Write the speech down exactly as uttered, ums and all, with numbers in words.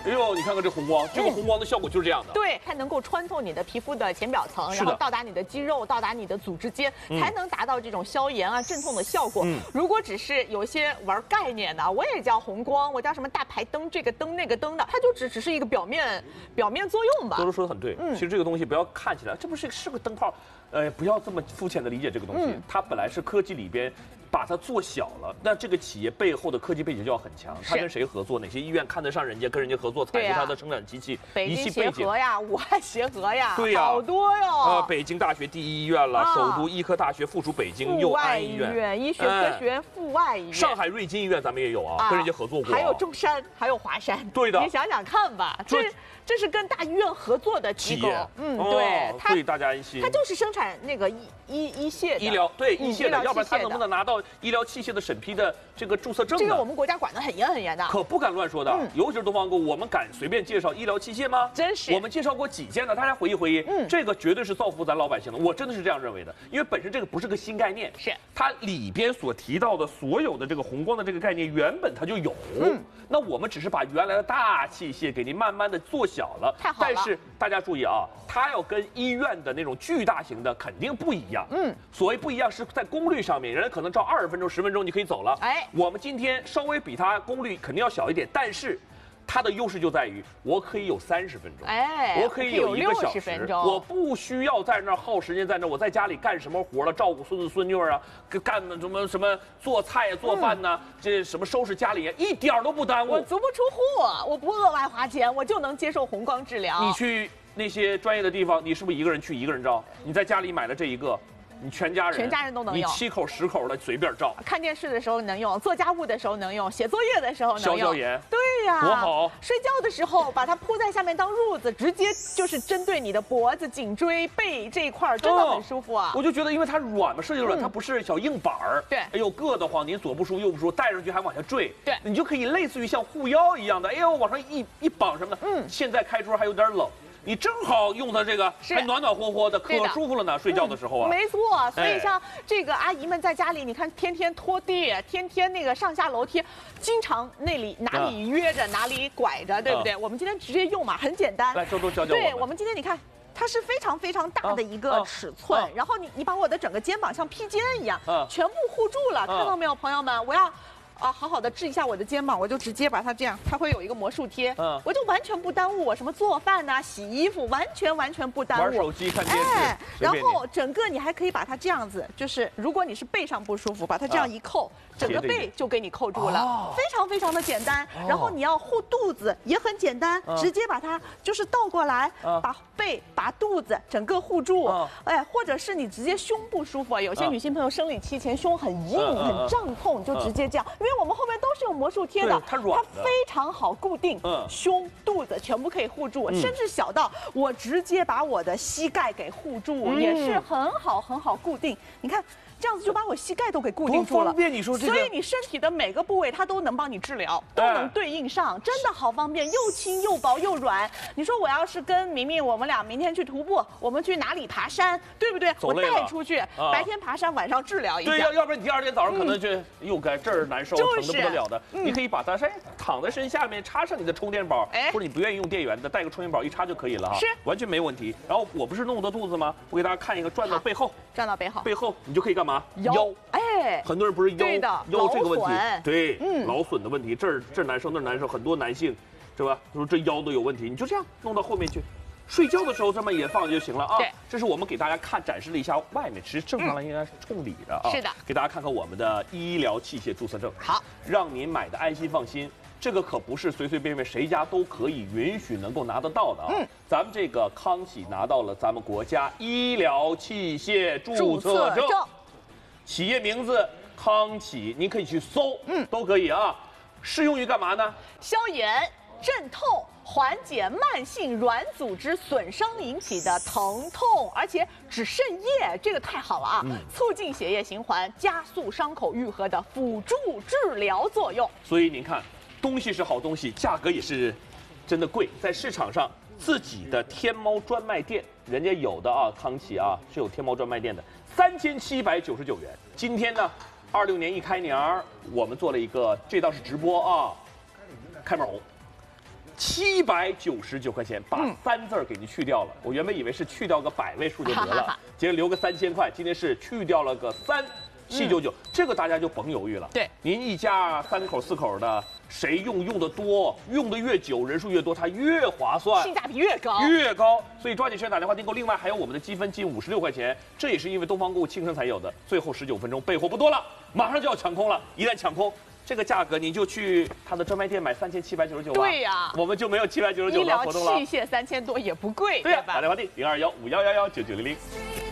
哎呦，你看看这红光，这个红光的效果就是这样的。 对，它能够穿透你的皮肤的浅表层，然后到达你的肌肉，到达你的组织间，才能达到这种消炎啊、镇痛的效果。如果只是有一些玩概念的，我也叫红光，我叫什么大牌灯，这个灯那个灯的，它就只只是一个表面表面作用吧。 多多说的很对，其实这个东西不要看起来，这不是是个灯泡。 呃，不要这么肤浅的理解这个东西，嗯、它本来是科技里边把它做小了，那这个企业背后的科技背景就要很强。它跟谁合作？哪些医院看得上人家，跟人家合作，采购它的生产机器、 仪器背景。北京协和呀，武汉协和呀， 对呀， 好多哟。 呃，北京大学第一医院了，啊、首都医科大学附属北京佑安医院， 医学科学院附外医院， 上海瑞金医院咱们也有啊，啊跟人家合作过、啊。 还有中山，还有华山。 对的， 你想想看吧，这。 这是跟大医院合作的机构， 嗯， 对， 它对大家安心。 它就是生产那个医医医械医疗对医械的，要不然它能不能拿到医疗器械的审批的这个注册证？ 这个我们国家管得很严很严的， 可不敢乱说的。 嗯、 尤其是东方宫，我们敢随便介绍医疗器械吗？ 真是， 我们介绍过几件呢？大家回忆回忆，嗯，这个绝对是造福咱老百姓的，我真的是这样认为的。因为本身这个不是个新概念， 是它里边所提到的所有的这个红光的这个概念，原本它就有。嗯，那我们只是把原来的大器械给您慢慢的做小了， 太好了。 但是大家注意啊，它要跟医院的那种巨大型的肯定不一样。嗯，所谓不一样是在功率上面，人家可能照二十分钟、十分钟你可以走了。哎，我们今天稍微比它功率肯定要小一点，但是它的优势就在于我可以有三十分钟，哎，我可以有一个小时，我不需要在那儿耗时间在那儿，我在家里干什么活了，照顾孙子孙女啊，干什么什么做菜做饭呢，嗯、这什么收拾家里一点都不耽误。 我足不出户，我不额外花钱，我就能接受红光治疗。 你去那些专业的地方，你是不是一个人去一个人照？你在家里买了这一个。 你全家人， 全家人都能用， 你七口十口的随便照。 看电视的时候能用，做家务的时候能用，写作业的时候能用。 消消炎。 对呀， 多好。 睡觉的时候把它铺在下面当褥子，直接就是针对你的脖子、颈椎、背这一块，真的很舒服啊。 我就觉得，因为它软嘛，设计软，它不是小硬板儿。 对。 哎呦，硌得慌，您左不舒服右不舒服，戴上去还往下坠。 对。 你就可以类似于像护腰一样的，哎呦，往上一一绑什么的。嗯。现在开春还有点冷。 你正好用它这个，还暖暖和和的，可舒服了呢。睡觉的时候啊， 没错。所以像这个阿姨们在家里，你看天天拖地，天天那个上下楼梯，经常那里哪里约着哪里拐着，对不对？我们今天直接用嘛，很简单。 来，周周教教我。 对，我们今天你看。 它是非常非常大的一个尺寸，然后你你把我的整个肩膀像披肩一样，全部护住了，看到没有，朋友们？我要。 啊，好好的治一下我的肩膀，我就直接把它这样，它会有一个魔术贴，嗯，我就完全不耽误我什么做饭呐、啊、洗衣服，完全完全不耽误。 玩手机、看电视，哎， 然后整个你还可以把它这样子，就是如果你是背上不舒服，把它这样一扣，啊、整个背就给你扣住了，哦、非常非常的简单。哦、然后你要护肚子也很简单，哦、直接把它就是倒过来，哦、把背、把肚子整个护住。哦、哎，或者是你直接胸不舒服，有些女性朋友生理期前胸很硬、哦、很胀痛，就直接这样。因为我们后面都是有魔术贴的， 它软， 它非常好固定，嗯，胸、肚子全部可以护住，嗯、甚至小到我直接把我的膝盖给护住，嗯、也是很好很好固定。你看。 这样子就把我膝盖都给固定住了， 方便你说这个， 所以你身体的每个部位它都能帮你治疗，都能对应上，真的好方便，又轻又薄又软。你说我要是跟明明我们俩明天去徒步，我们去哪里爬山，对不对？我带出去，白天爬山，晚上治疗一下。 对，要要不然你第二天早上可能就又该这儿难受，疼得不得了的。你可以把它哎躺在身下面，插上你的充电宝，或者你不愿意用电源的，带个充电宝一插就可以了哈， 是完全没问题。然后我不是弄的肚子吗？我给大家看一个，转到背后， 转到背后， 背后你就可以干嘛？ 腰。 哎， 很多人不是腰腰这个问题，对， 嗯， 劳损的问题，这儿这儿难受那儿难受，很多男性，是吧？说这腰都有问题，你就这样弄到后面去，睡觉的时候这么也放就行了啊。 对， 这是我们给大家看展示了一下外面，其实正常来应该是冲里的啊。 是的， 给大家看看我们的医疗器械注册证， 好， 让您买的安心放心。 这个可不是随随便便谁家都可以允许能够拿得到的啊！嗯，咱们这个康喜拿到了咱们国家医疗器械注册证，企业名字康喜，您可以去搜，嗯，都可以啊。适用于干嘛呢？ 消炎、镇痛、缓解慢性软组织损伤引起的疼痛，而且止渗液，这个太好了啊！嗯、促进血液循环，加速伤口愈合的辅助治疗作用。 所以您看。 东西是好东西，价格也是真的贵。在市场上，自己的天猫专卖店，人家有的啊，康喜啊是有天猫专卖店的，三千七百九十九元。今天呢，二六年一开年儿，我们做了一个，这倒是直播啊，开门红， 七百九十九块钱，把三字儿给您去掉了。我原本以为是去掉个百位数就得了，结果留个三千块，今天是去掉了个三七九九，这个大家就甭犹豫了。 对， 您一家三口四口的，谁用用的多，用的越久，人数越多，它越划算， 性价比越高， 越高。所以抓紧时间打电话订购。另外还有我们的积分近五十六块钱，这也是因为东方购物庆生才有的。最后十九分钟备货不多了，马上就要抢空了，一旦抢空。这个价格，您就去他的专卖店买三千七百九十九。 对呀， 我们就没有七百九十九的活动了。 医疗器械三千多也不贵， 对呀，打电话订零二幺五幺幺幺九九零零。